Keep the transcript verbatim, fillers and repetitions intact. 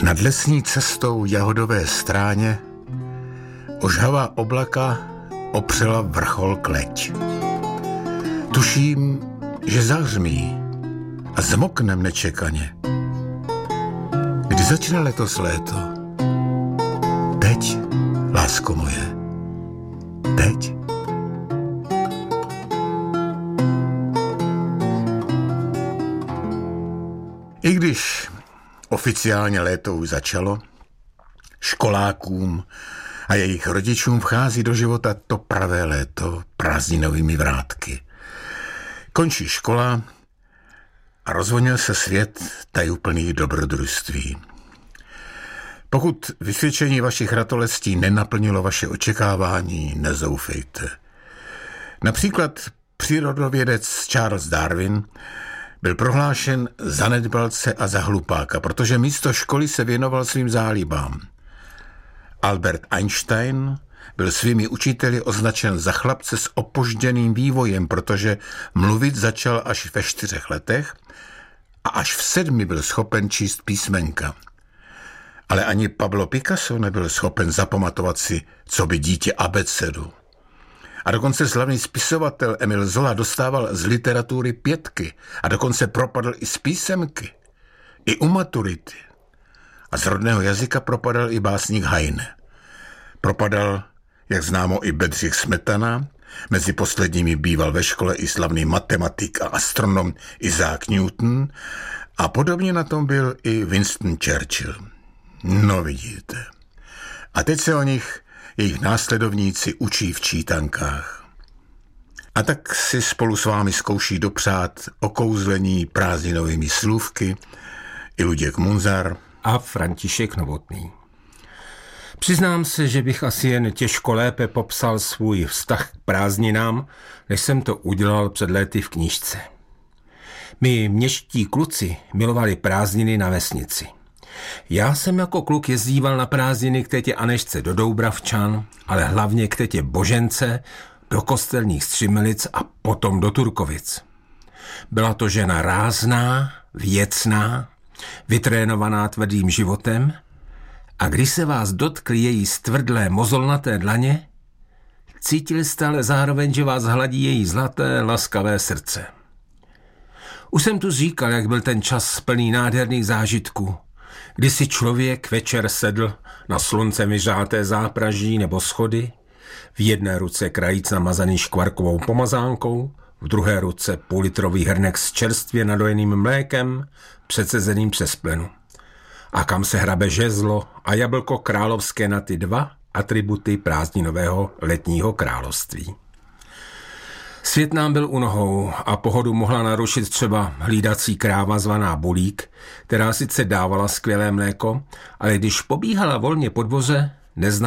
Nad lesní cestou Jahodové stráně ožhavá oblaka opřela vrchol Kleť. Tuším, že zahřmí a zmoknem nečekaně. Kdy začne letos léto? Teď, lásko moje, teď. I když oficiálně léto už začalo, školákům a jejich rodičům vchází do života to pravé léto prázdninovými vrátky. Končí škola a rozvonil se svět tajuplných dobrodružství. Pokud vysvědčení vašich ratolestí nenaplnilo vaše očekávání, nezoufejte. Například přírodovědec Charles Darwin byl prohlášen za nedbalce a za hlupáka, protože místo školy se věnoval svým zálibám. Albert Einstein byl svými učiteli označen za chlapce s opožděným vývojem, protože mluvit začal až ve čtyřech letech a až v sedmi byl schopen číst písmenka. Ale ani Pablo Picasso nebyl schopen zapamatovat si, co by dítě abecedu. A dokonce slavný spisovatel Emil Zola dostával z literatury pětky a dokonce propadl i z písemky, i u maturity. A z rodného jazyka propadal i básník Heine. Propadal, jak známo, i Bedřich Smetana, mezi posledními býval ve škole i slavný matematik a astronom Isaac Newton a podobně na tom byl i Winston Churchill. No vidíte. A teď se o nich jejich následovníci učí v čítankách. A tak si spolu s vámi zkouší dopřát okouzlení prázdninovými slůvky i Luděk Munzar a František Novotný. Přiznám se, že bych asi jen těžko lépe popsal svůj vztah k prázdninám, než jsem to udělal před léty v knížce. My městští kluci milovali prázdniny na vesnici. Já jsem jako kluk jezdíval na prázdniny k tetě Anežce do Doubravčan, ale hlavně k tetě Božence, do Kostelních Střimelic a potom do Turkovic. Byla to žena rázná, věcná, vytrénovaná tvrdým životem a když se vás dotkly její stvrdlé mozolnaté dlaně, cítili jste ale zároveň, že vás hladí její zlaté, laskavé srdce. Už jsem tu říkal, jak byl ten čas plný nádherných zážitků, kdy si člověk večer sedl na slunce vyžáté zápraží nebo schody, v jedné ruce krajíc namazaný škvarkovou pomazánkou, v druhé ruce půlitrový hrnek s čerstvě nadojeným mlékem, přecezeným přes plenu. A kam se hrabe žezlo a jablko královské na ty dva atributy prázdninového letního království. Svět nám byl u nohou a pohodu mohla narušit třeba hlídací kráva zvaná Bulík, která sice dávala skvělé mléko, ale když pobíhala volně po dvoře, neznala